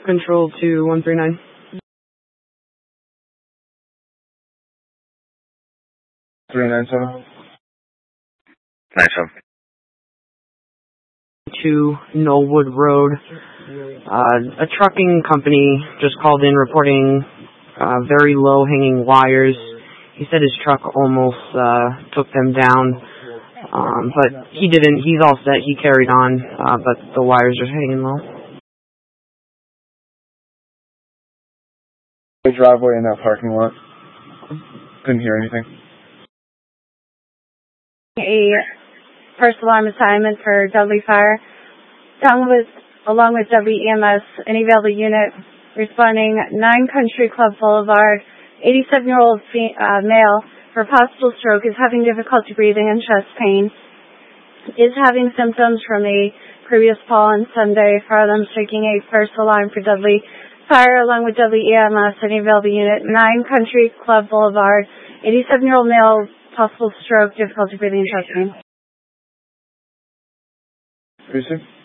Control to 139. Nice one. To Knollwood Road. A trucking company just called in reporting very low-hanging wires. He said his truck almost took them down, but he didn't. He's all set. He carried on, but the wires are hanging low. The driveway in that parking lot. Couldn't hear anything. A first alarm assignment for Dudley Fire, along with WEMS, an available unit responding 9 Country Club Boulevard, 87-year-old male for possible stroke, is having difficulty breathing and chest pain, is having symptoms from a previous fall on Sunday. For them taking a first alarm for Dudley Fire, along with WEMS, an available unit, 9 Country Club Boulevard, 87-year-old male, possible stroke, difficulty breathing and chest pain. Who's it?